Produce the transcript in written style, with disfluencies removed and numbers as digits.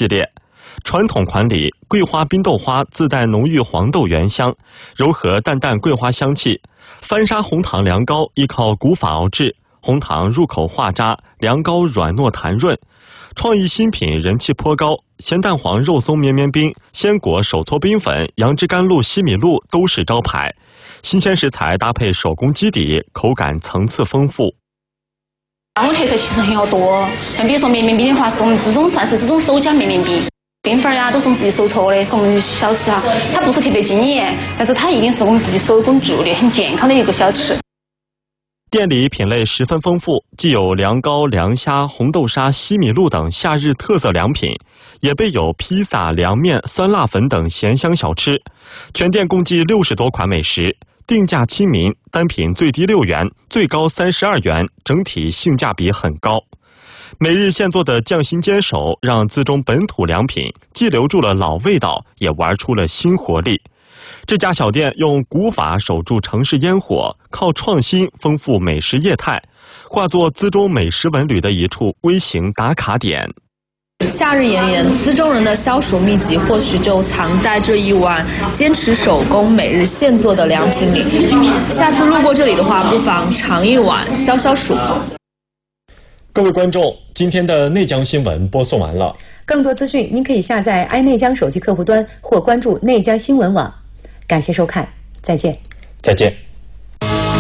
系列。传统款里，桂花冰豆花自带浓郁黄豆原香，柔和淡淡桂花香气。翻砂红糖凉糕依靠古法熬制，红糖入口化渣，凉糕软糯弹润。创意新品人气颇高，咸蛋黄肉松绵绵冰、鲜果手搓冰粉、杨枝甘露西米露都是招牌。新鲜食材搭配手工基底，口感层次丰富。 我们特色其实很多，像比如说绵绵冰的话，是我们这种算是这种手搅绵绵冰。冰粉呀，都是我们自己手搓的。我们小吃哈，它不是特别惊艳，但是它一定是我们自己手工做的，很健康的一个小吃。 店里品类十分丰富，既有凉糕、凉虾、红豆沙、西米露等夏日特色凉品，也备有披萨、凉面、酸辣粉等咸香小吃。全店共计60多款美食，定价亲民，单品最低6元，最高32元，整体性价比很高。每日现做的匠心坚守，让资中本土良品既留住了老味道，也玩出了新活力。这家小店用古法守住城市烟火，靠创新丰富美食业态，化作资中美食文旅的一处微型打卡点。 夏日炎炎，资中人的消暑秘籍或许就藏在这一碗坚持手工、每日现做的良品里。下次路过这里的话，不妨尝一碗消消暑。 各位观众，今天的内江新闻播送完了。 更多资讯，您可以下载爱内江手机客户端或关注内江新闻网。感谢收看，再见。 再见。